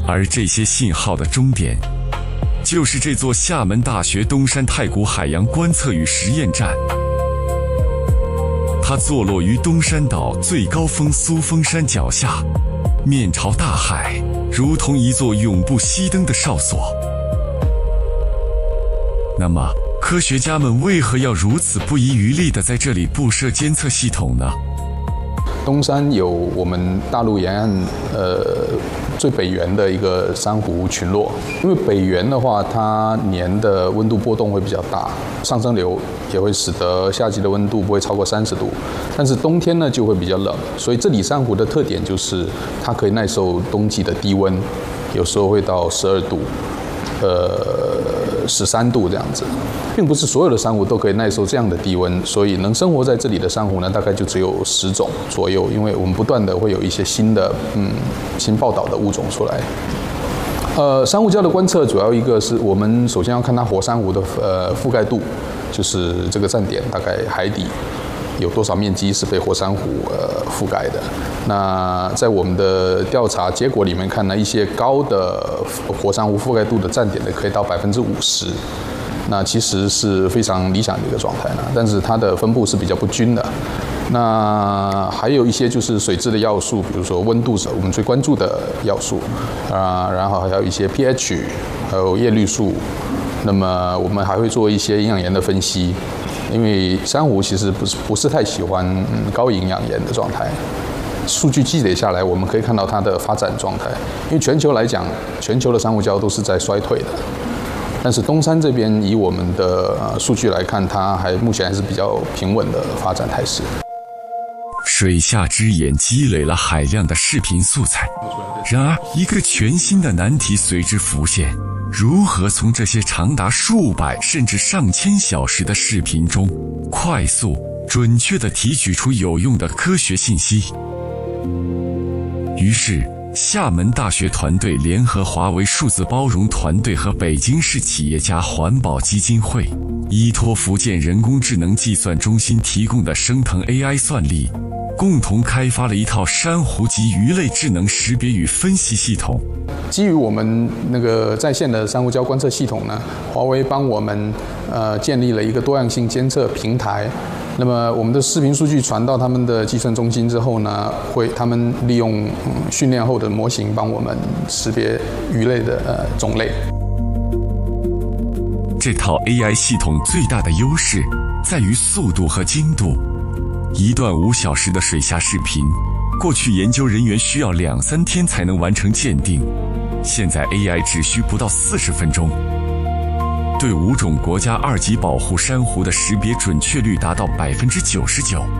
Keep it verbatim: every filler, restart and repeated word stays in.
而这些信号的终点，就是这座厦门大学东山太古海洋观测与实验站。它坐落于东山岛最高峰苏峰山脚下，面朝大海，如同一座永不熄灯的哨所。那么，科学家们为何要如此不遗余力地在这里布设监测系统呢？ 东山有我们大陆沿岸呃最北缘的一个珊瑚群落，因为北缘的话，它年的温度波动会比较大，上升流也会使得夏季的温度不会超过三十度，但是冬天呢就会比较冷，所以这里珊瑚的特点就是它可以耐受冬季的低温，有时候会到十二度。呃，十三度这样子，并不是所有的珊瑚都可以耐受这样的低温，所以能生活在这里的珊瑚呢，大概就只有十种左右。因为我们不断的会有一些新的嗯新报道的物种出来。呃，珊瑚礁的观测主要一个是我们首先要看它活珊瑚的呃覆盖度，就是这个站点大概海底有多少面积是被活珊瑚呃覆盖的。那在我们的调查结果里面看呢，一些高的活珊瑚覆盖度的站点呢，可以到百分之五十，那其实是非常理想的一个状态呢。但是它的分布是比较不均的。那还有一些就是水质的要素，比如说温度是我们最关注的要素啊，然后还有一些 pH， 还有叶绿素。那么我们还会做一些营养盐的分析。因为珊瑚其实不是不是太喜欢高营养盐的状态，数据积累下来，我们可以看到它的发展状态。因为全球来讲，全球的珊瑚礁都是在衰退的，但是东山这边以我们的数据来看，它还目前还是比较平稳的发展态势。 水下之眼积累了海量的视频素材，然而一个全新的难题随之浮现。如何从这些长达数百甚至上千小时的视频中，快速、准确地提取出有用的科学信息？于是，厦门大学团队联合华为数字包容团队和北京市企业家环保基金会，依托福建人工智能计算中心提供的升腾 A I 算力，共同开发了一套珊瑚及鱼类智能识别与分析系统。 基于我们那个在线的珊瑚礁观测系统呢，华为帮我们呃建立了一个多样性监测平台。那么我们的视频数据传到他们的计算中心之后呢，会他们利用、嗯、训练后的模型帮我们识别鱼类的呃种类。 这套 A I 系统最大的优势在于速度和精度。一段五小时的水下视频，过去研究人员需要两三天才能完成鉴定，现在 A I 只需不到四十分钟。对五种国家二级保护珊瑚的识别准确率达到百分之九十九。